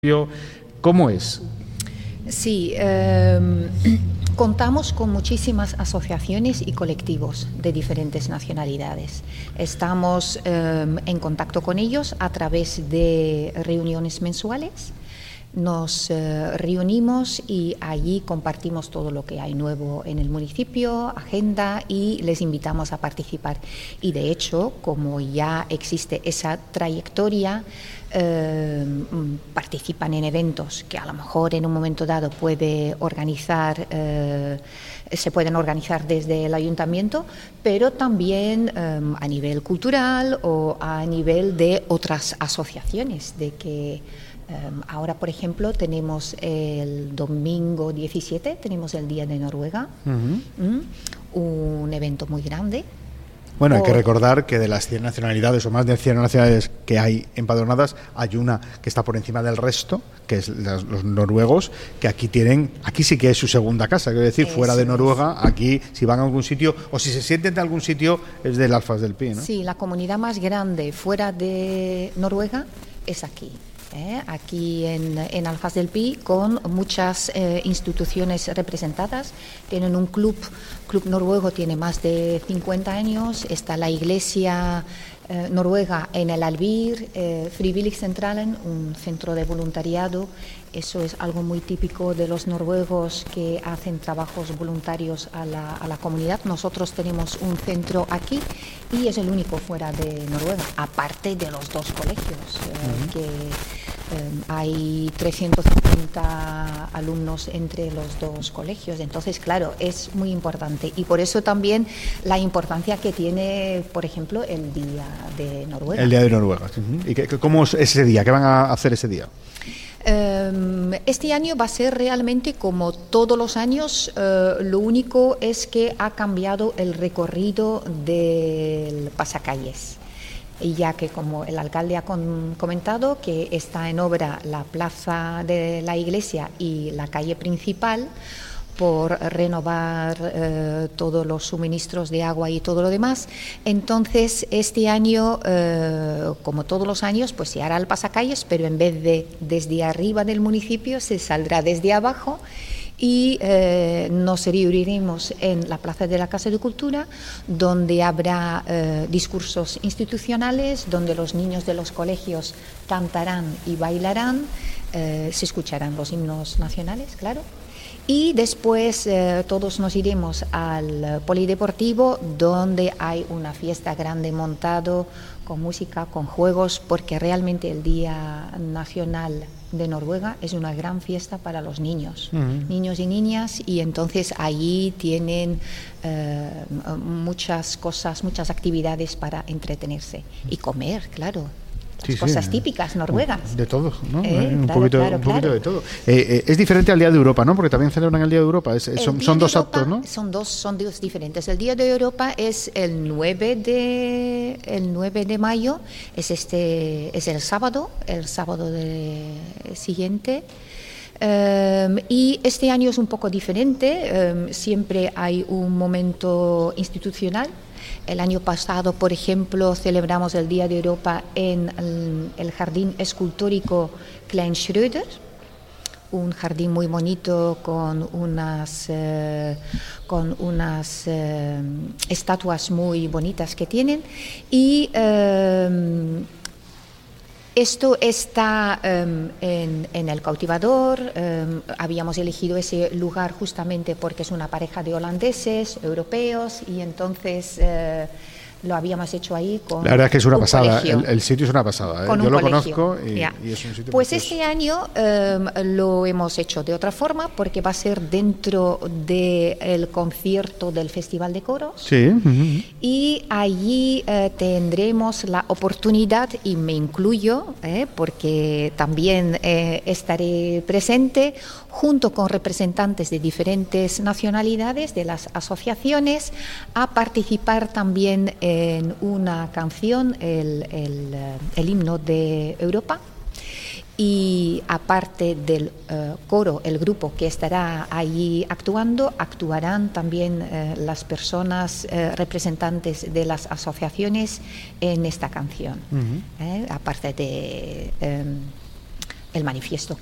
¿Cómo es? Sí, contamos con muchísimas asociaciones y colectivos de diferentes nacionalidades. Estamos en contacto con ellos a través de reuniones mensuales. Nos reunimos y allí compartimos todo lo que hay nuevo en el municipio, agenda, y les invitamos a participar. Y de hecho, como ya existe esa trayectoria, participan en eventos que a lo mejor en un momento dado se pueden organizar desde el ayuntamiento, pero también a nivel cultural o a nivel de otras asociaciones, de que ahora, por ejemplo, tenemos el domingo 17, tenemos el Día de Noruega, un evento muy grande. Bueno, hay que recordar que de las 100 nacionalidades o más de 100 nacionalidades que hay empadronadas, hay una que está por encima del resto, que es los noruegos, que aquí sí que es su segunda casa, quiero decir, fuera de Noruega, aquí si van a algún sitio o si se sienten de algún sitio es del Alfas del Pi, ¿no? Sí, la comunidad más grande fuera de Noruega es aquí. Aquí en Alfas del Pi, con muchas instituciones representadas. Tienen un club noruego, tiene más de 50 años, está la iglesia noruega en el Albir, Frivilligsentralen, un centro de voluntariado. Eso es algo muy típico de los noruegos, que hacen trabajos voluntarios a la comunidad. Nosotros tenemos un centro aquí y es el único fuera de Noruega, aparte de los dos colegios, que hay 350 alumnos entre los dos colegios. Entonces, claro, es muy importante, y por eso también la importancia que tiene, por ejemplo, el Día de Noruega. El Día de Noruega. ¿Y cómo es ese día? ¿Qué van a hacer ese día? Este año va a ser realmente como todos los años. Lo único es que ha cambiado el recorrido del pasacalles, ya que, como el alcalde ha comentado, que está en obra la plaza de la iglesia y la calle principal, por renovar todos los suministros de agua y todo lo demás. Entonces, este año, como todos los años, pues se hará el pasacalles, pero en vez de desde arriba del municipio, se saldrá desde abajo, y nos reuniremos en la Plaza de la Casa de Cultura, donde habrá discursos institucionales, donde los niños de los colegios cantarán y bailarán, se escucharán los himnos nacionales, claro. Y después todos nos iremos al polideportivo, donde hay una fiesta grande montado, con música, con juegos, porque realmente el Día Nacional de Noruega es una gran fiesta para los niños, niños y niñas, y entonces allí tienen muchas cosas, muchas actividades para entretenerse y comer, claro. Cosas típicas noruegas. De todo, ¿no? Un poquito de todo. Es diferente al Día de Europa, ¿no? Porque también celebran el Día de Europa. Son dos actos, ¿no? Son dos diferentes. El Día de Europa es el 9 de mayo, es el sábado siguiente. Y este año es un poco diferente. Siempre hay un momento institucional. El año pasado, por ejemplo, celebramos el Día de Europa en el Jardín Escultórico Klein Schröder, un jardín muy bonito con unas estatuas muy bonitas que tienen. Y esto está en el Cautivador. Habíamos elegido ese lugar justamente porque es una pareja de holandeses, europeos, y entonces lo habíamos hecho ahí con. La verdad es que es una pasada, el sitio es una pasada, ¿eh? Yo lo conozco y es un sitio pues precioso. Este año lo hemos hecho de otra forma, porque va a ser dentro del concierto del Festival de Coros. Sí. Y allí tendremos la oportunidad, y me incluyo, porque también estaré presente junto con representantes de diferentes nacionalidades, de las asociaciones, a participar también en una canción, el himno de Europa. Y aparte del coro, el grupo que estará allí actuando, actuarán también las personas representantes de las asociaciones en esta canción. Aparte de el manifiesto